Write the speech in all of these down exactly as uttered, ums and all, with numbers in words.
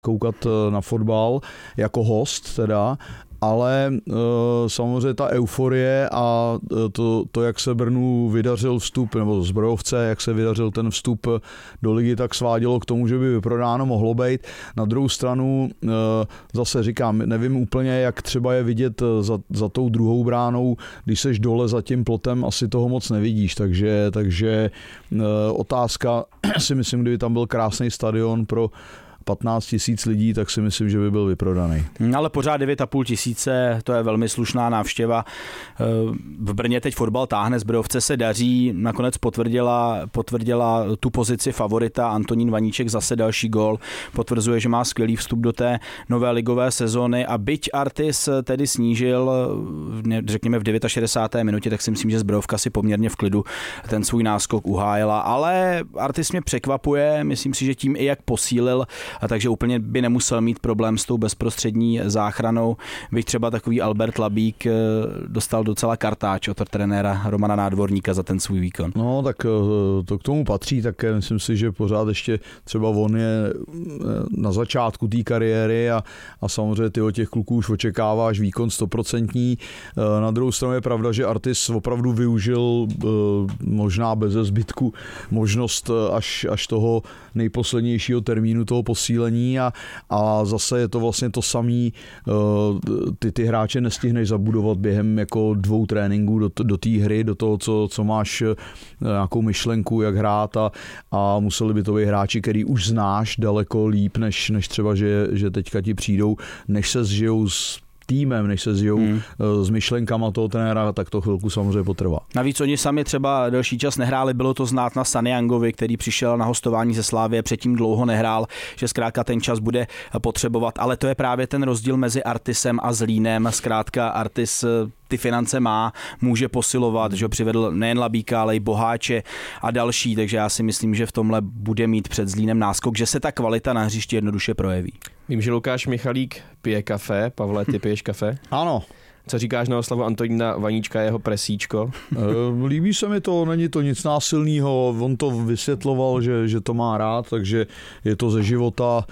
koukat na fotbal jako host teda, ale e, samozřejmě ta euforie a to, to, jak se Brnu vydařil vstup, nebo Zbrojovce, jak se vydařil ten vstup do ligy, tak svádělo k tomu, že by vyprodáno mohlo být. Na druhou stranu e, zase říkám, nevím úplně, jak třeba je vidět za, za tou druhou bránou, když seš dole za tím plotem, asi toho moc nevidíš, takže, takže e, otázka, si myslím, kdyby tam byl krásný stadion pro patnáct tisíc lidí, tak si myslím, že by byl vyprodaný. Ale pořád devět a půl tisíce, to je velmi slušná návštěva. V Brně teď fotbal táhne, Zbrojovce se daří, nakonec potvrdila, potvrdila tu pozici favorita, Antonín Vaníček zase další gól, potvrzuje, že má skvělý vstup do té nové ligové sezóny a byť Artis tedy snížil, řekněme v šedesáté deváté minutě, tak si myslím, že Zbrojovka si poměrně v klidu ten svůj náskok uhájila, ale Artis mě překvapuje, myslím si, že tím i jak posílil, a takže úplně by nemusel mít problém s tou bezprostřední záchranou. Byť třeba takový Albert Labík dostal docela kartáč od trenéra Romana Nádvorníka za ten svůj výkon. No tak to k tomu patří, tak myslím si, že pořád ještě třeba on je na začátku té kariéry a, a samozřejmě ty od těch kluků už očekáváš výkon stoprocentní. Na druhou stranu je pravda, že Artis opravdu využil možná bez zbytku možnost až, až toho nejposlednějšího termínu toho posílení a, a zase je to vlastně to samý, ty, ty hráče nestihneš zabudovat během jako dvou tréninků do, do té hry, do toho, co, co máš nějakou myšlenku, jak hrát a, a museli by to být hráči, který už znáš daleko líp, než, než třeba, že, že teďka ti přijdou, než se zžijou s týmem, než se zjou hmm. s myšlenkama toho trenéra, tak to chvilku samozřejmě potrvá. Navíc oni sami třeba delší čas nehráli, bylo to znát na Saniangovi, který přišel na hostování ze Slavie, předtím dlouho nehrál, že zkrátka ten čas bude potřebovat, ale to je právě ten rozdíl mezi Artisem a Zlínem. Zkrátka Artis ty finance má, může posilovat, že ho přivedl nejen Labíka, ale i Boháče a další, takže já si myslím, že v tomhle bude mít před Zlínem náskok, že se ta kvalita na hřišti jednoduše projeví. Vím, že Lukáš Michalík pije kafe. Pavle, ty piješ kafe? Ano. Co říkáš na oslavu Antonína Vaníčka, jeho presíčko? Líbí se mi to, není to nic násilného, on to vysvětloval, že, že to má rád, takže je to ze života,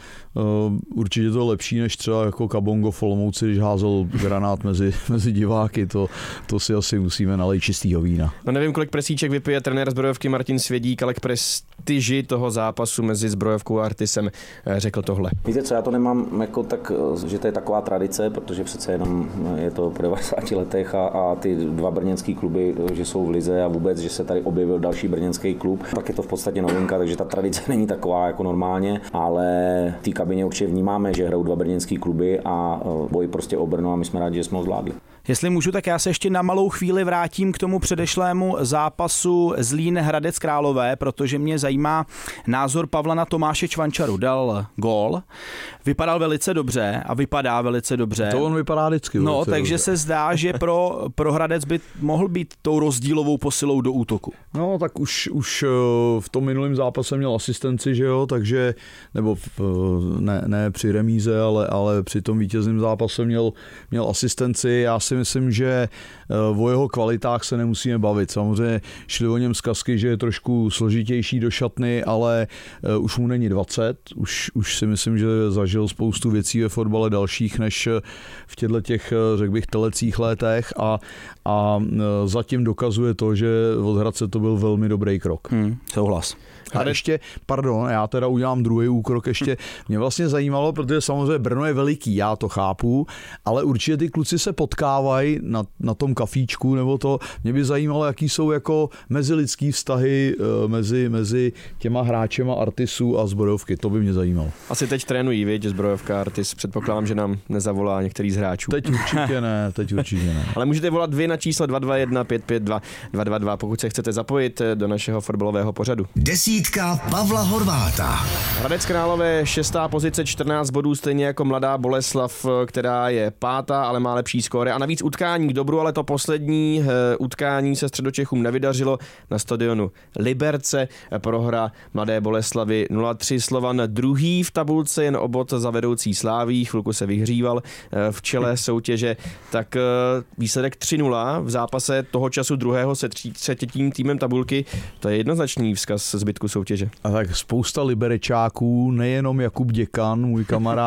určitě to lepší než třeba jako Kabongo v Olomouci, když házel granát mezi, mezi diváky, to, to si asi musíme nalejt čistýho vína. No nevím, kolik presíček vypije trenér Zbrojovky Martin Svědík, ale k prestiži toho zápasu mezi Zbrojovkou a Artisem řekl tohle. Víte co, já to nemám jako tak, že to je taková tradice, protože přece jenom je to po devadesáti letech a, a ty dva brněnský kluby, že jsou v lize a vůbec, že se tady objevil další brněnský klub, tak je to v podstatě novinka, takže ta tradice není taková jako normálně, ale v té kabině určitě vnímáme, že hrajou dva brněnský kluby a boj prostě o Brno a my jsme rádi, že jsme ho zvládli. Jestli můžu, tak já se ještě na malou chvíli vrátím k tomu předešlému zápasu Zlín Hradec Králové, protože mě zajímá názor Pavla na Tomáše Čvančaru. Dal gól, vypadal velice dobře a vypadá velice dobře. To on vypadá vždycky. No, takže dobře. Se zdá, že pro, pro Hradec by mohl být tou rozdílovou posilou do útoku. No, tak už, už v tom minulém zápase měl asistenci, že jo, takže, nebo v, ne, ne při remíze, ale, ale při tom vítězném zápase měl, měl asistenci. Já si myslím, že o jeho kvalitách se nemusíme bavit. Samozřejmě šli o něm zkazky, že je trošku složitější do šatny, ale už mu není dvacet. Už, už si myslím, že zažil spoustu věcí ve fotbale dalších, než v těchto těch, řekl bych, telecích letech a, a zatím dokazuje to, že od Hradce to byl velmi dobrý krok. Hmm, souhlas. A ještě, pardon, já teda udělám druhý úkrok ještě. Mě vlastně zajímalo, protože samozřejmě Brno je veliký, já to chápu, ale určitě ty kluci se potkávají na, na tom kafíčku nebo to. Mě by zajímalo, jaký jsou jako mezilidský vztahy mezi, mezi těma hráčema Artisu a Zbrojovky. To by mě zajímalo. Asi teď trénují, viď, Zbrojovka Artis. Předpokládám, že nám nezavolá některý z hráčů. Teď určitě ne, teď určitě ne. Ale můžete volat vy na číslo dva dva jedna pět pět dva dva dva dva, pokud se chcete zapojit do našeho fotbalového pořadu. Desítka Pavla Horváta. Hradec Králové šestá pozice, čtrnáct bodů, stejně jako Mladá Boleslav, která je pátá, ale má lepší skóre. A navíc utkání k dobru, ale to poslední utkání se Středočechům nevydařilo na stadionu Liberce. Prohra Mladé Boleslavy nula tři. Slovan druhý v tabulce, jen o bod za vedoucí Sláví. Chvilku se vyhříval v čele soutěže. Tak výsledek tři nula v zápase toho času druhého se třetím týmem tabulky. To je jednoznačný vzkaz zbytku soutěže. A tak spousta liberečáků, nejenom Jakub Děkan, můj kamarád,